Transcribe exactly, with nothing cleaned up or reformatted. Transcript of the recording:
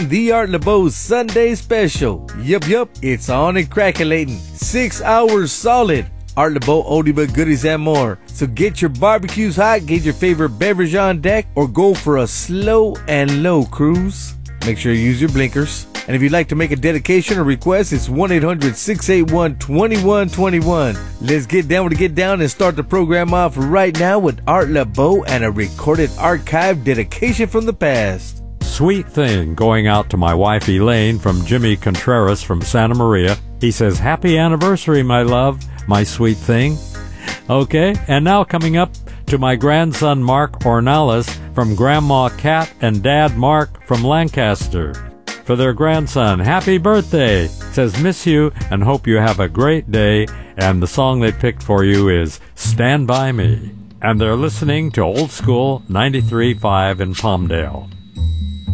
The Art LeBeau Sunday Special. Yup, yup, it's on and crackulating. Six hours solid. Art LeBeau oldie but goodies and more. So get your barbecues hot, get your favorite beverage on deck, or go for a slow and low cruise. Make sure you use your blinkers. And if you'd like to make a dedication or request, it's one eight hundred six eight one two one two one. Let's get down with the get down and start the program off right now with Art LeBeau and a recorded archive dedication from the past. Sweet Thing, going out to my wife Elaine from Jimmy Contreras from Santa Maria. He says, happy anniversary, my love, my sweet thing. Okay, and now coming up to my grandson Mark Ornalis from Grandma Kat and Dad Mark from Lancaster. For their grandson, happy birthday. Says, miss you and hope you have a great day. And the song they picked for you is Stand By Me. And they're listening to Old School ninety-three point five in Palmdale.